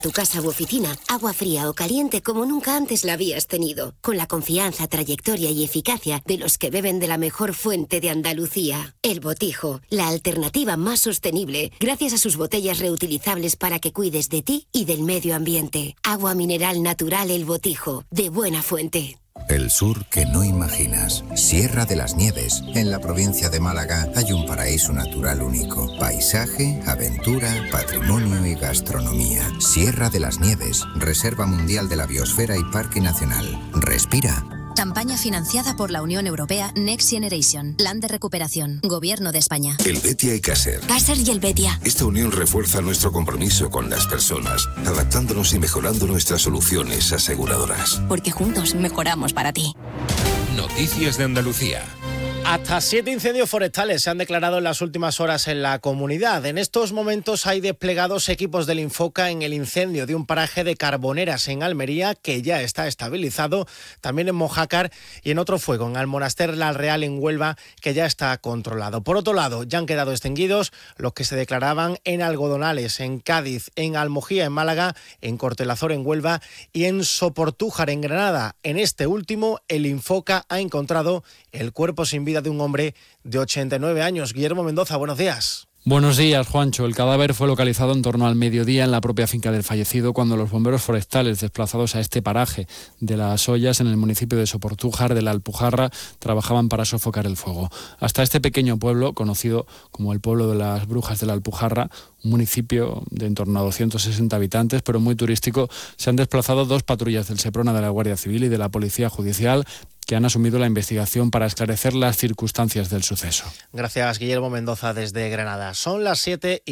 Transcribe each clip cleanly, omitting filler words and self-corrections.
Tu casa u oficina, agua fría o caliente como nunca antes la habías tenido, con la confianza, trayectoria y eficacia de los que beben de la mejor fuente de Andalucía. El Botijo, la alternativa más sostenible, gracias a sus botellas reutilizables para que cuides de ti y del medio ambiente. Agua mineral natural El Botijo, de buena fuente. El sur que no imaginas. Sierra de las Nieves. En la provincia de Málaga hay un paraíso natural único. Paisaje, aventura, patrimonio y gastronomía. Sierra de las Nieves. Reserva Mundial de la Biosfera y Parque Nacional. Respira. Campaña financiada por la Unión Europea Next Generation. Plan de recuperación. Gobierno de España. El Betia y Caser. Caser y el Betia. Esta unión refuerza nuestro compromiso con las personas, adaptándonos y mejorando nuestras soluciones aseguradoras. Porque juntos mejoramos para ti. Noticias de Andalucía. Hasta 7 incendios forestales se han declarado en las últimas horas en la comunidad. En estos momentos hay desplegados equipos del Infoca en el incendio de un paraje de Carboneras en Almería, que ya está estabilizado, también en Mojácar y en otro fuego, en Almonaster La Real en Huelva, que ya está controlado. Por otro lado, ya han quedado extinguidos los que se declaraban en Algodonales, en Cádiz, en Almojía, en Málaga, en Cortelazor, en Huelva y en Soportújar, en Granada. En este último, el Infoca ha encontrado el cuerpo sin vida de un hombre de 89 años. Guillermo Mendoza, buenos días. Buenos días, Juancho. El cadáver fue localizado en torno al mediodía en la propia finca del fallecido, cuando los bomberos forestales desplazados a este paraje de Las Ollas, en el municipio de Soportújar de la Alpujarra, trabajaban para sofocar el fuego. Hasta este pequeño pueblo, conocido como el pueblo de las Brujas de la Alpujarra, un municipio de en torno a 260 habitantes, pero muy turístico, se han desplazado 2 patrullas del Seprona, de la Guardia Civil y de la Policía Judicial, que han asumido la investigación para esclarecer las circunstancias del suceso. Gracias, Guillermo Mendoza, desde Granada. Son las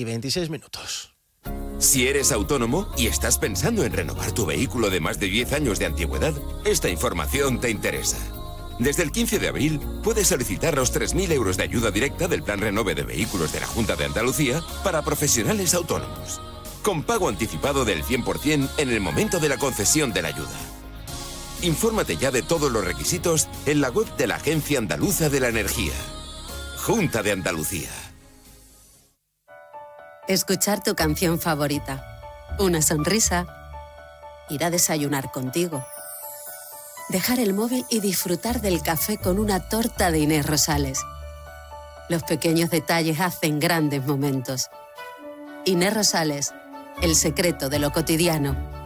7:26. Si eres autónomo y estás pensando en renovar tu vehículo de más de 10 años de antigüedad, esta información te interesa. Desde el 15 de abril puedes solicitar los 3.000 euros de ayuda directa del Plan Renove de Vehículos de la Junta de Andalucía para profesionales autónomos, con pago anticipado del 100% en el momento de la concesión de la ayuda. Infórmate ya de todos los requisitos en la web de la Agencia Andaluza de la Energía. Junta de Andalucía. Escuchar tu canción favorita, una sonrisa, ir a desayunar contigo, dejar el móvil y disfrutar del café con una torta de Inés Rosales. Los pequeños detalles hacen grandes momentos. Inés Rosales, el secreto de lo cotidiano.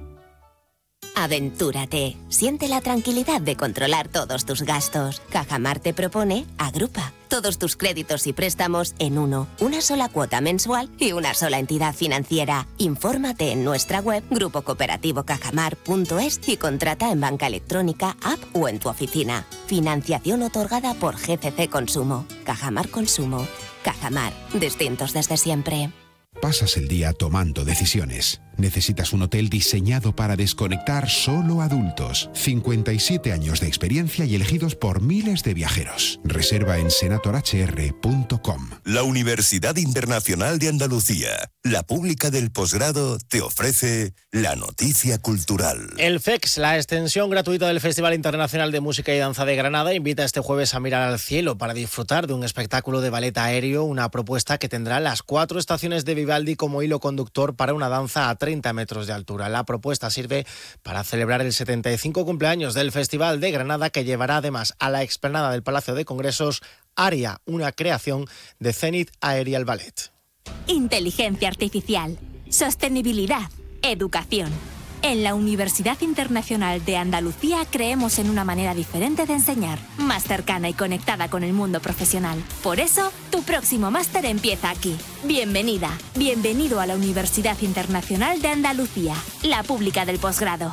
Aventúrate. Siente la tranquilidad de controlar todos tus gastos. Cajamar te propone Agrupa. Todos tus créditos y préstamos en uno. Una sola cuota mensual y una sola entidad financiera. Infórmate en nuestra web grupocooperativo.cajamar.es y contrata en banca electrónica, app o en tu oficina. Financiación otorgada por GCC Consumo. Cajamar Consumo. Cajamar. Distintos desde siempre. Pasas el día tomando decisiones. Necesitas un hotel diseñado para desconectar solo adultos. 57 años de experiencia y elegidos por miles de viajeros. Reserva en senatorhr.com. La Universidad Internacional de Andalucía, la pública del posgrado, te ofrece la noticia cultural. El FEX, la extensión gratuita del Festival Internacional de Música y Danza de Granada, invita este jueves a mirar al cielo para disfrutar de un espectáculo de ballet aéreo, una propuesta que tendrá las 4 estaciones de Vivaldi como hilo conductor para una danza a 30 metros de altura. La propuesta sirve para celebrar el 75 cumpleaños del Festival de Granada, que llevará además a la explanada del Palacio de Congresos Aria, una creación de Zenith Aerial Ballet. Inteligencia artificial, sostenibilidad, educación. En la Universidad Internacional de Andalucía creemos en una manera diferente de enseñar, más cercana y conectada con el mundo profesional. Por eso, tu próximo máster empieza aquí. Bienvenida, bienvenido a la Universidad Internacional de Andalucía, la pública del posgrado.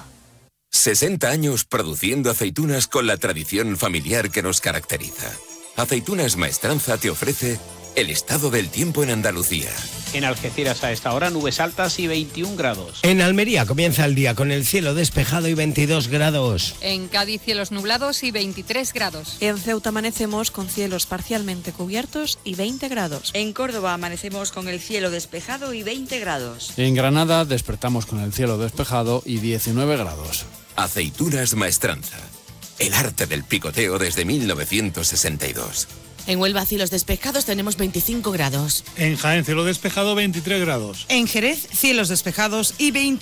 60 años produciendo aceitunas con la tradición familiar que nos caracteriza. Aceitunas Maestranza te ofrece el estado del tiempo en Andalucía. En Algeciras a esta hora nubes altas y 21 grados. En Almería comienza el día con el cielo despejado y 22 grados. En Cádiz cielos nublados y 23 grados. En Ceuta amanecemos con cielos parcialmente cubiertos y 20 grados. En Córdoba amanecemos con el cielo despejado y 20 grados. En Granada despertamos con el cielo despejado y 19 grados. Aceitunas Maestranza. El arte del picoteo desde 1962. En Huelva, cielos despejados, tenemos 25 grados. En Jaén, cielo despejado, 23 grados. En Jerez, cielos despejados y 20